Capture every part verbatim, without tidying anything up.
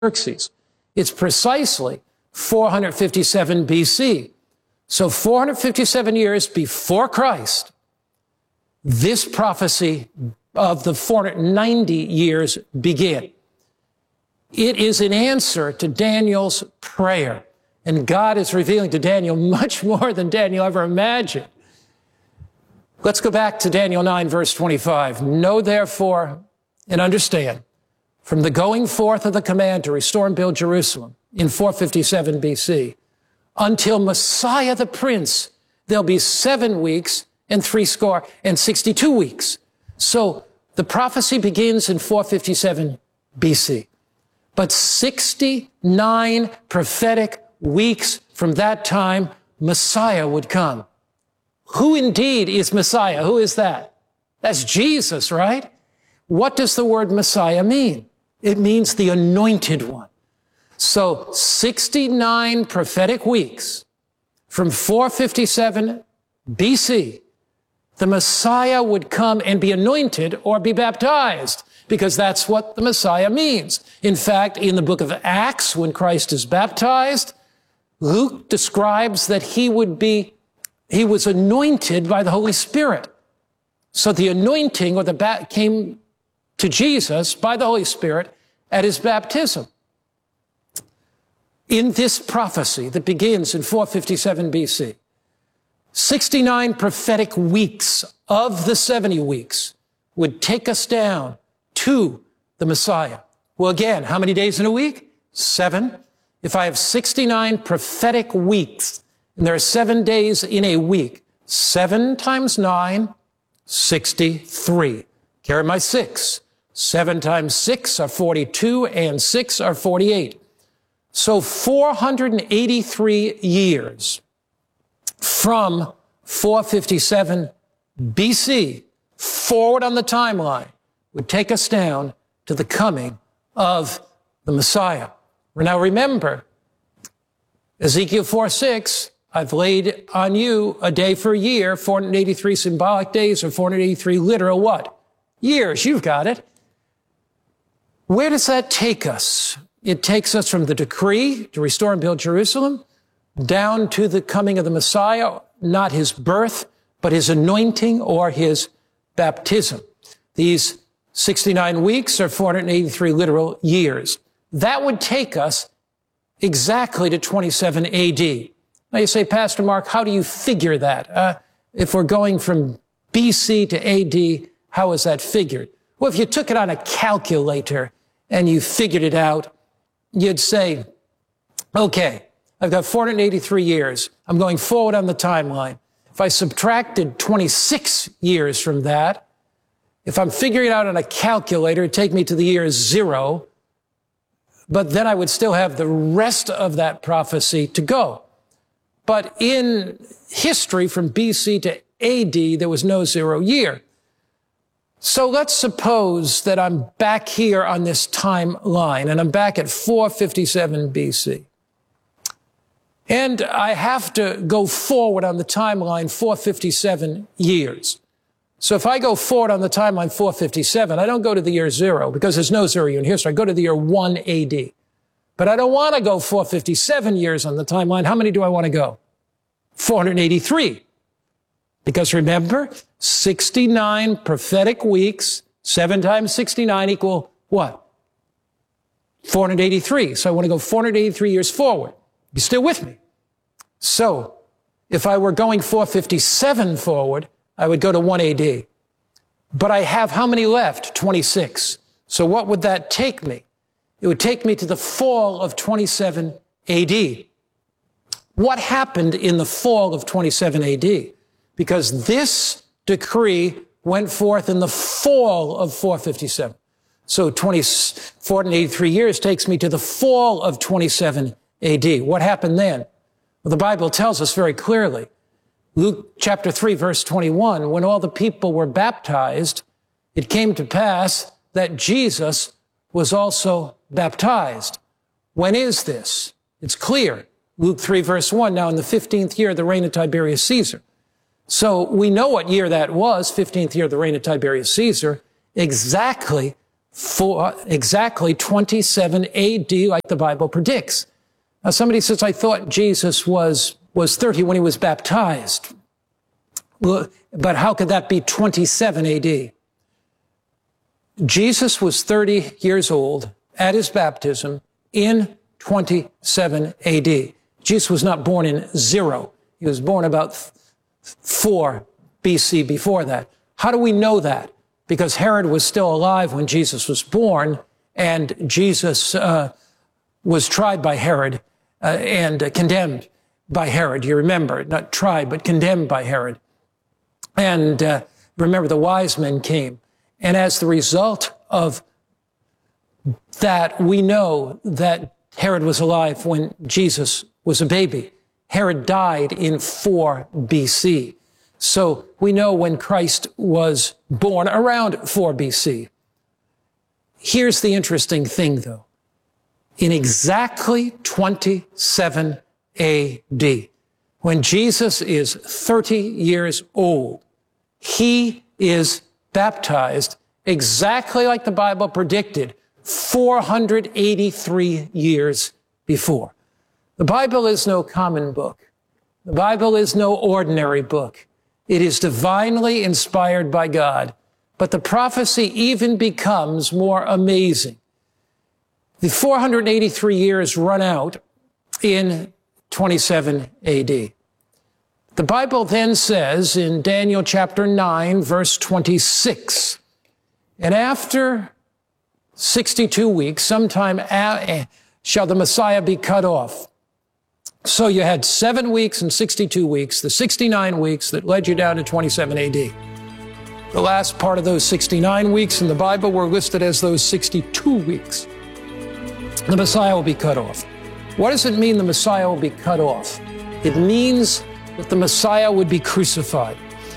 Xerxes. It's precisely four hundred fifty-seven B C. So four hundred fifty-seven years before Christ, this prophecy of the four hundred ninety years began. It is an answer to Daniel's prayer. And God is revealing to Daniel much more than Daniel ever imagined. Let's go back to Daniel nine, verse twenty-five. Know therefore and understand, from the going forth of the command to restore and build Jerusalem in four fifty-seven B C, until Messiah the Prince, there'll be seven weeks and three score and sixty-two weeks. So the prophecy begins in four fifty-seven B C. But sixty-nine prophetic weeks from that time, Messiah would come. Who indeed is Messiah? Who is that? That's Jesus, right? What does the word Messiah mean? It means the anointed one. So sixty-nine prophetic weeks from four fifty-seven B C, the Messiah would come and be anointed or be baptized, because that's what the Messiah means. In fact, in the book of Acts, when Christ is baptized, Luke describes that he would be, he was anointed by the Holy Spirit. So the anointing or the ba- came to Jesus by the Holy Spirit at his baptism. In this prophecy that begins in four fifty-seven B C, sixty-nine prophetic weeks of the seventy weeks would take us down to the Messiah. Well, again, how many days in a week? Seven. If I have sixty-nine prophetic weeks, and there are seven days in a week, seven times nine, sixty-three. Carry my six. Seven times six are forty-two, and six are forty-eight. So four hundred eighty-three years from four fifty-seven B C forward on the timeline would take us down to the coming of the Messiah. Now remember, Ezekiel four six, I've laid on you a day for a year, four hundred eighty-three symbolic days, or four hundred eighty-three literal what? Years. You've got it. Where does that take us? It takes us from the decree to restore and build Jerusalem down to the coming of the Messiah, not his birth, but his anointing or his baptism. These sixty-nine weeks are four hundred eighty-three literal years. That would take us exactly to twenty-seven A D. Now you say, Pastor Mark, how do you figure that? Uh, if we're going from B C to A D, how is that figured? Well, if you took it on a calculator and you figured it out, you'd say, okay, I've got four hundred eighty-three years. I'm going forward on the timeline. If I subtracted twenty-six years from that, if I'm figuring it out on a calculator, it'd take me to the year zero, but then I would still have the rest of that prophecy to go. But in history, from B C to A D, there was no zero year. So let's suppose that I'm back here on this timeline, and I'm back at four fifty-seven B C. And I have to go forward on the timeline four hundred fifty-seven years. So if I go forward on the timeline four hundred fifty-seven, I don't go to the year zero, because there's no zero year in history. I go to the year one A D. But I don't want to go four hundred fifty-seven years on the timeline. How many do I want to go? four hundred eighty-three. Because remember, sixty-nine prophetic weeks, seven times sixty-nine equal what? four hundred eighty-three. So I want to go four hundred eighty-three years forward. You still with me? So if I were going four hundred fifty-seven forward, I would go to one A D. But I have how many left? twenty-six. So what would that take me? It would take me to the fall of twenty-seven A D. What happened in the fall of twenty-seven A D? Because this decree went forth in the fall of four hundred fifty-seven. So four hundred eighty-three years takes me to the fall of twenty-seven A D. What happened then? Well, the Bible tells us very clearly. Luke chapter three, verse twenty-one, when all the people were baptized, it came to pass that Jesus was also baptized. When is this? It's clear. Luke three, verse one, now in the fifteenth year of the reign of Tiberius Caesar. So we know what year that was, fifteenth year of the reign of Tiberius Caesar, exactly for exactly twenty-seven A D, like the Bible predicts. Now, somebody says, I thought Jesus was, was thirty when he was baptized. Well, but how could that be twenty-seven A D? Jesus was thirty years old at his baptism in twenty-seven A D. Jesus was not born in zero. He was born about four B C before that. How do we know that? Because Herod was still alive when Jesus was born, and Jesus uh, was tried by Herod uh, and uh, condemned by Herod. You remember, not tried, but condemned by Herod. And uh, remember, the wise men came. And as the result of that, we know that Herod was alive when Jesus was a baby. Herod died in four B C. So we know when Christ was born around four B C. Here's the interesting thing, though. In exactly twenty-seven A D, when Jesus is thirty years old, he is baptized exactly like the Bible predicted four hundred eighty-three years before. The Bible is no common book. The Bible is no ordinary book. It is divinely inspired by God, but the prophecy even becomes more amazing. The four hundred eighty-three years run out in twenty-seven A D. The Bible then says in Daniel chapter nine, verse twenty-six, and after sixty-two weeks, sometime a- shall the Messiah be cut off. So you had seven weeks and sixty-two weeks, the sixty-nine weeks that led you down to twenty-seven A D. The last part of those sixty-nine weeks in the Bible were listed as those sixty-two weeks. The Messiah will be cut off. What does it mean the Messiah will be cut off? It means that the Messiah would be crucified.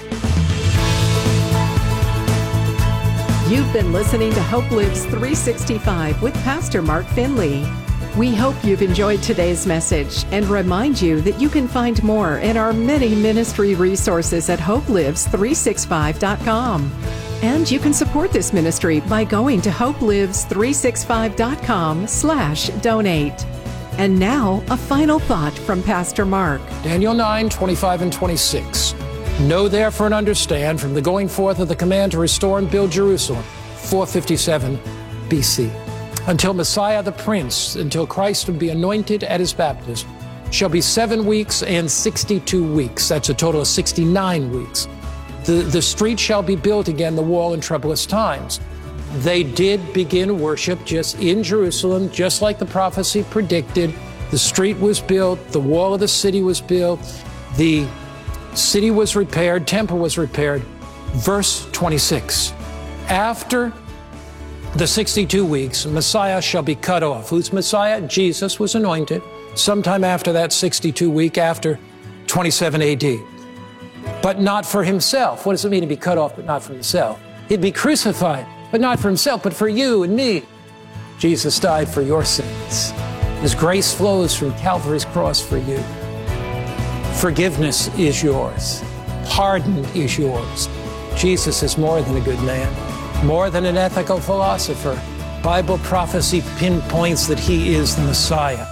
You've been listening to Hope Lives three sixty-five with Pastor Mark Finley. We hope you've enjoyed today's message and remind you that you can find more in our many ministry resources at hope lives three sixty-five dot com. And you can support this ministry by going to hope lives three sixty-five dot com slash donate. And now, a final thought from Pastor Mark. Daniel nine, twenty-five and twenty-six. Know therefore and understand from the going forth of the command to restore and build Jerusalem, four fifty-seven B C, until Messiah the Prince, until Christ would be anointed at his baptism, shall be seven weeks and sixty-two weeks. That's a total of sixty-nine weeks. The, the street shall be built again, the wall in troublous times. They did begin worship just in Jerusalem, just like the prophecy predicted. The street was built, the wall of the city was built, the city was repaired, temple was repaired. Verse twenty-six, after the sixty-two weeks, Messiah shall be cut off. Who's Messiah? Jesus was anointed sometime after that sixty-two week, after twenty-seven A D. But not for himself. What does it mean to be cut off, but not for himself? He'd be crucified, but not for himself, but for you and me. Jesus died for your sins. His grace flows from Calvary's cross for you. Forgiveness is yours. Pardon is yours. Jesus is more than a good man, more than an ethical philosopher. Bible prophecy pinpoints that he is the Messiah.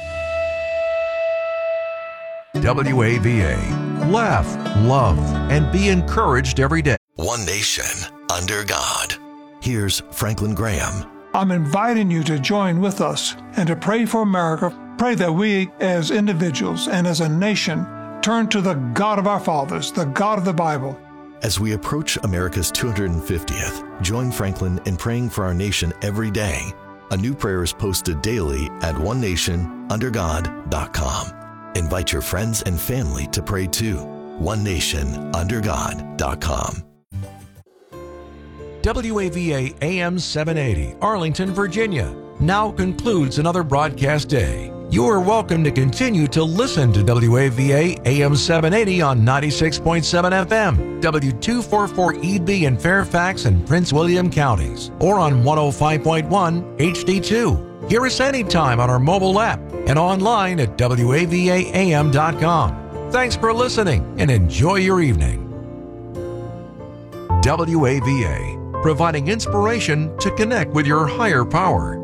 W A V A. Laugh, love, and be encouraged every day. One nation under God. Here's Franklin Graham. I'm inviting you to join with us and to pray for America. Pray that we as individuals and as a nation turn to the God of our fathers, the God of the Bible. As we approach America's two hundred fiftieth, join Franklin in praying for our nation every day. A new prayer is posted daily at one nation under god dot com. Invite your friends and family to pray too. one nation under god dot com. W A V A A M seven eighty, Arlington, Virginia, now concludes another broadcast day. You are welcome to continue to listen to W A V A A M seven eighty on ninety-six point seven F M, W two forty-four E B in Fairfax and Prince William counties, or on one oh five point one H D two. Hear us anytime on our mobile app and online at W A V A A M dot com. Thanks for listening and enjoy your evening. W A V A providing inspiration to connect with your higher power.